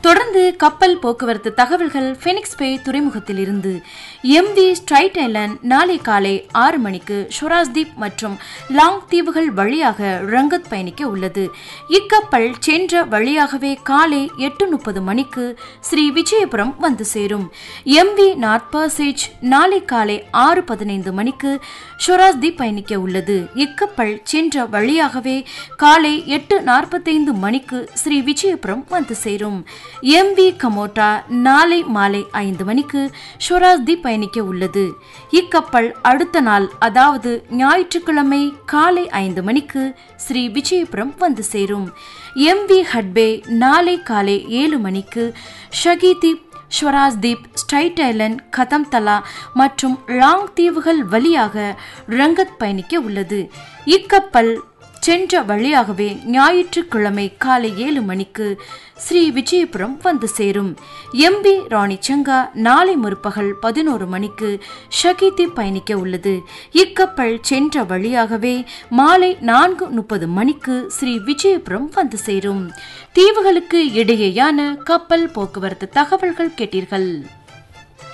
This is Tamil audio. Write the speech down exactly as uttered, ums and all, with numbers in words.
தொடர்ந்து கப்பல் போக்குவரத்து தகவல்கள் ஃபெனிக்ஸ் பே துறைமுகத்தில் இருந்து எம் வி ஸ்ட்ரைட் ஐலாண்ட் நாளை காலை ஆறு மணிக்கு ஷொராஸ்தீப் மற்றும் லாங் தீவுகள் வழியாக ரங்கத் பயணிக்க உள்ளது. இக்கப்பல் சென்ற வழியாகவே காலை எட்டு முப்பது மணிக்கு ஸ்ரீ விஜயபுரம் வந்து சேரும். எம் வி நார்த் பாசேஜ் நாளை காலை ஆறு பதினைந்து மணிக்கு ஷொராஸ்தீப் பயணிக்க உள்ளது. இக்கப்பல் சென்ற வழியாகவே காலை எட்டு நாற்பத்தைந்து மணிக்கு ஸ்ரீ விஜயபுரம் வந்து சேரும். எம் வி கமோட்டா நாளை மாலை ஐந்து மணிக்கு ஷொராஸ்தீப் பயணிக்க உள்ளது. இக்கப்பல் அடுத்த நாள் அதாவது ஞாயிற்றுக்கிழமை காலை ஐந்து மணிக்கு ஸ்ரீ விஜயபுரம் வந்து சேரும். எம் வி ஹட்பே நாளை காலை ஏழு மணிக்கு ஷகிதீப், ஷொராஸ்தீப், ஸ்ட்ரைட் ஐலண்ட், கதம்தலா மற்றும் லாங் தீவுகள் வழியாக ரங்கத் பயணிக்க உள்ளது. இக்கப்பல் சென்ற வழியாகவே ஞாயிற்றுக்கிழமை காலை ஏழு மணிக்கு ஸ்ரீ விஜயபுரம் வந்து சேரும். எம் வி ராணிச்சங்கா நாளை முற்பகல் பதினோரு மணிக்கு ஷகிதீப் பயணிக்க உள்ளது. இக்கப்பல் சென்ற வழியாகவே மாலை நான்கு முப்பது மணிக்கு ஸ்ரீ விஜயபுரம் வந்து சேரும். தீவுகளுக்கு இடையேயான கப்பல் போக்குவரத்து தகவல்கள் கேட்டீர்கள்.